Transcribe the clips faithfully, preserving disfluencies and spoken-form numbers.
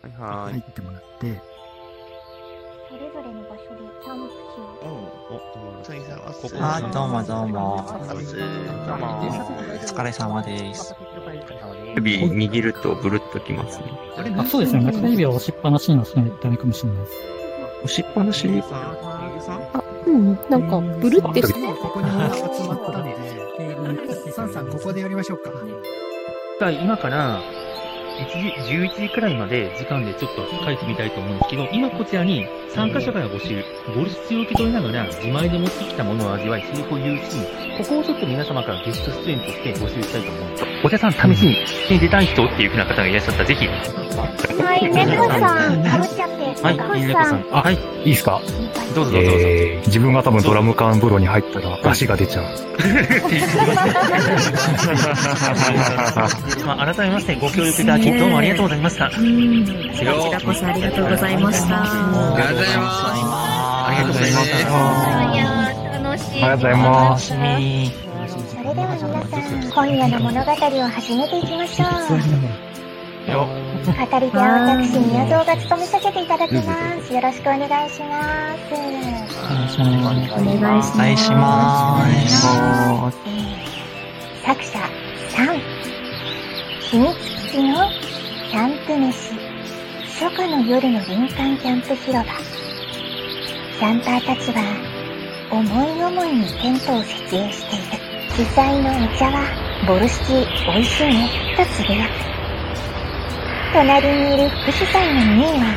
はーい。 入ってもらって、 それぞれの場所でキャンプ中。 お、ついさん、あ、ここ。 はい、どうもどうも。 サムス、どうも。 お疲れ様です。 指握るとブルッときますね。 あ、そうですね。中指を押しっぱなしにはしないとダメかもしれないです。 押しっぱなしにあ、うん、なんか、ブルってして。 ここに集まったので、サンさん、ここでやりましょうか。 今から、いちじ、じゅういちじくらいまで時間でちょっと書いてみたいと思うんですけど、今こちらに参加者から募集、ボルシチを受け取りながら自前で持ってきたものを味わい、成功を有し、ここをちょっと皆様からゲスト出演として募集したいと思うんです。お茶さん、試しに出たい人っていうふうな方がいらっしゃったら、ぜひ。 はい、猫さん、かぶっちゃって。 はい、猫さん。 あ、はい。いいですか？ どうぞどうぞ。 えー、自分が多分ドラム缶風呂に入ったら出汁が出ちゃう。 まあ、改めましてご協力いただき、どうもありがとうございました。 うん。こちらこそありがとうございました。 ありがとうございます。 ありがとうございます。 いやー、楽しい。 ありがとうございます。 それでは皆さん、今夜の物語を始めていきましょう。 よ語り手は私、宮蔵が務めさせていただきます。よろしくお願いします。 お願いします。 お願いします。 お願いします。 作者さん、秘密基地のキャンプ飯、初夏の夜の林間キャンプ広場。キャンパーたちは思い思いにテントを設営している。主催のお茶はボルシチ美味しいねとつぶやく。隣にいる副主催のミーはね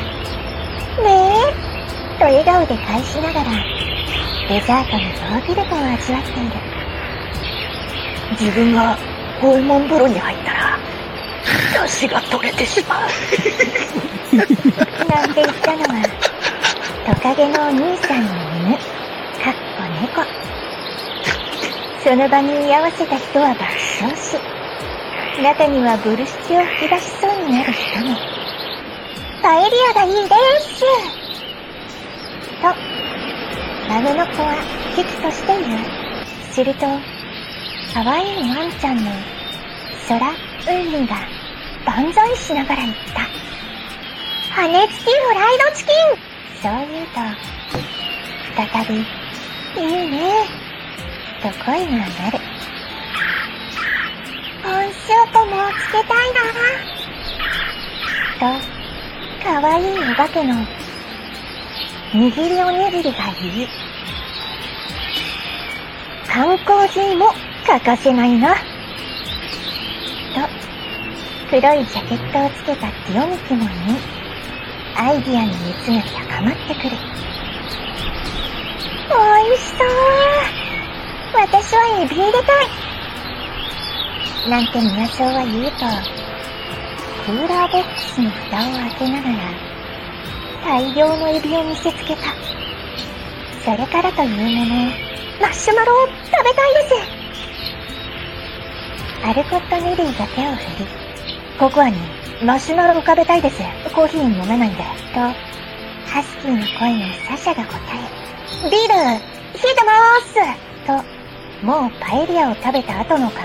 えと笑顔で返しながらデザートのヨーグルトを味わっている。自分が訪問風呂に入ったら出汁が取れてしまうなんて言ったのはトカゲのお兄さんの犬、かっこ猫。その場に居合わせた人は爆笑し、中にはブルシチを吹き出しそうになる人も。パエリアがいいですと孫の子は喜々としている。すると可愛いワンちゃんの空海が万歳しながら言った。羽根付きフライドチキン。そう言うと再びいいねと声が鳴る。コーンスープもつけたいなとかわいいお化けの握りおにぎりが言う。缶コーヒーも欠かせないなと黒いジャケットをつけたティオミキも言い、アイディアの熱が高まってくる。おいしそう。私はエビ入れたいなんて宮荘は言うと、クーラーボックスの蓋を開けながら大量のエビを見せつけた。それからというもの、マッシュマロを食べたいです。アルコット・ネリーが手を振り、ココアにマシュマロを食べたいです。コーヒー飲めないんで。と、ハスキーの声のサシャが答え、ビール、冷えてまーすと、もうパエリアを食べた後の考